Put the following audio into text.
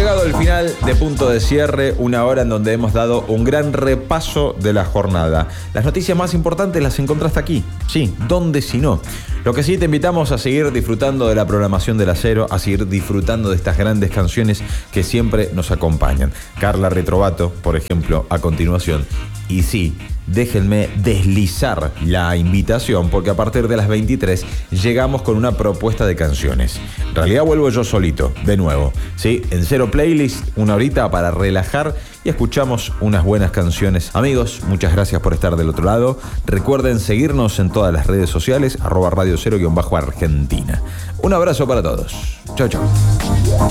llegado al final de Punto de Cierre, una hora en donde hemos dado un gran repaso de la jornada. Las noticias más importantes las encontraste aquí. Sí, ¿dónde si no? Lo que sí, te invitamos a seguir disfrutando de la programación del Acero, a seguir disfrutando de estas grandes canciones que siempre nos acompañan. Carla Retrovato, por ejemplo, a continuación. Y sí, déjenme deslizar la invitación, porque a partir de las 23 llegamos con una propuesta de canciones. En realidad vuelvo yo solito, de nuevo, ¿sí? En Cero Playlist, una horita para relajar y escuchamos unas buenas canciones. Amigos, muchas gracias por estar del otro lado. Recuerden seguirnos en todas las redes sociales, @Radio Cero_Argentina. Un abrazo para todos. Chau, chau.